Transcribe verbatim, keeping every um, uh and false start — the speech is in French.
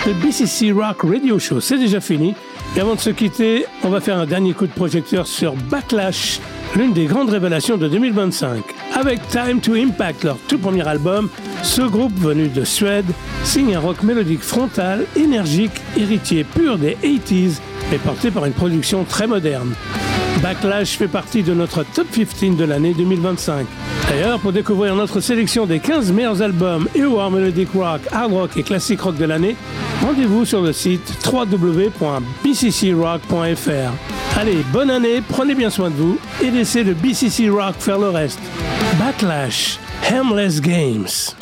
Le B C C Rock Radio Show, c'est déjà fini. Et avant de se quitter, on va faire un dernier coup de projecteur sur Backlash, l'une des grandes révélations de deux mille vingt-cinq. Avec Time to Impact, leur tout premier album, ce groupe venu de Suède signe un rock mélodique frontal, énergique, héritier pur des eighties, mais porté par une production très moderne. Backlash fait partie de notre Top quinze de l'année deux mille vingt-cinq. D'ailleurs, pour découvrir notre sélection des quinze meilleurs albums et ou melodic rock, hard rock et classique rock de l'année, rendez-vous sur le site w w w point b c c rock point f r. Allez, bonne année, prenez bien soin de vous et laissez le B C C Rock faire le reste. Backlash, Hamless Games.